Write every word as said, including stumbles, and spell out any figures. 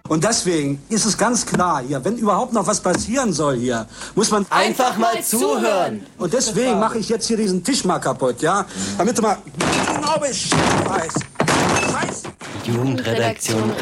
Und deswegen ist es ganz klar hier, wenn überhaupt noch was passieren soll hier, muss man einfach mal zuhören. Und deswegen mache ich jetzt hier diesen Tisch mal kaputt, ja? Damit du mal genau Bescheid weißt. Scheiß. Jugendredaktion